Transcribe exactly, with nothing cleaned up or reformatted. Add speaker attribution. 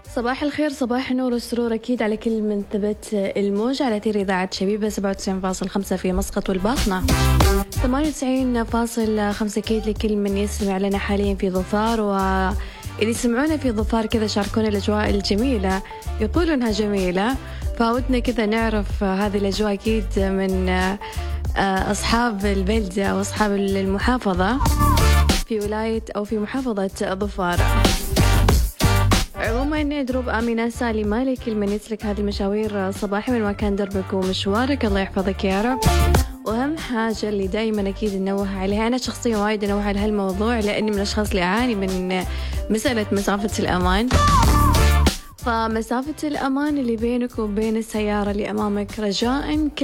Speaker 1: صباح الخير، صباح النور والسرور أكيد على كل من ثبت الموج على أثير إذاعة شبيبة سبعة وتسعين فاصلة خمسة في مسقط والباطنة، ثمانية وتسعين فاصلة خمسة أكيد لكل من يسمع لنا حاليا في ظفار، واللي يسمعونا في ظفار كذا شاركونا الأجواء الجميلة، يقولوا إنها جميلة، فودنا كذا نعرف هذه الأجواء أكيد من أصحاب البلدة أو أصحاب المحافظة في ولاية أو في محافظة ظفار. عموما دروب آمنة سالمة لكل من يسلك هذه المشاوير صباحي من مكان دربك ومشوارك، الله يحفظك يا رب. وأهم حاجة اللي دايما أكيد ننوه عليها، أنا شخصيا وايد أنوه على هالموضوع لأني من الأشخاص اللي أعاني من مسألة مسافة الأمان، فمسافة الأمان اللي بينك وبين السيارة اللي أمامك رجاء